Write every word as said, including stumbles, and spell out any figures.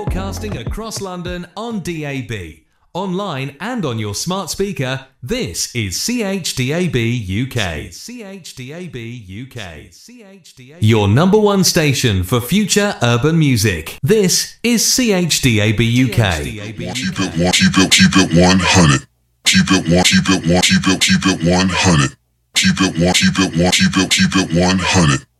Broadcasting across London on D A B, online and on your smart speaker. This is C H D A B U K. C H D A B U K. C H D A B. Your number one station for future urban music. This is C H D A B U K. Keep it one, keep it, keep it one hundred. Keep it one, keep it one, keep it, keep it one hundred. Keep it one, keep it one, keep it, keep it one hundred.